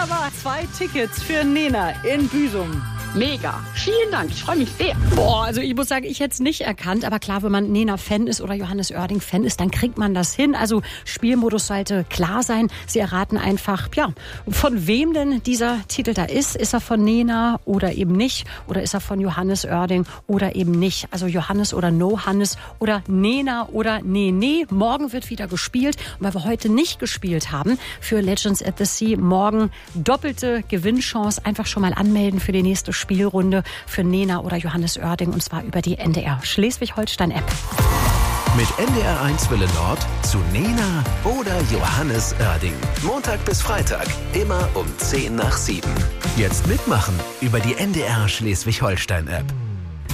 Wunderbar, 2 Tickets für Nena in Büsum. Mega. Vielen Dank. Ich freue mich sehr. Boah, also ich muss sagen, ich hätte es nicht erkannt. Aber klar, wenn man Nena-Fan ist oder Johannes Oerding-Fan ist, dann kriegt man das hin. Also Spielmodus sollte klar sein. Sie erraten einfach, ja, von wem denn dieser Titel da ist. Ist er von Nena oder eben nicht? Oder ist er von Johannes Oerding oder eben nicht? Also Johannes oder No Hannes oder Nena oder Nee. Morgen wird wieder gespielt. Und weil wir heute nicht gespielt haben für Legends at the Sea, morgen doppelte Gewinnchance. Einfach schon mal anmelden für die nächste Spielrunde für Nena oder Johannes Oerding, und zwar über die NDR Schleswig-Holstein-App. Mit NDR1 Welle Nord zu Nena oder Johannes Oerding. Montag bis Freitag, immer um 6:50. Jetzt mitmachen über die NDR Schleswig-Holstein-App.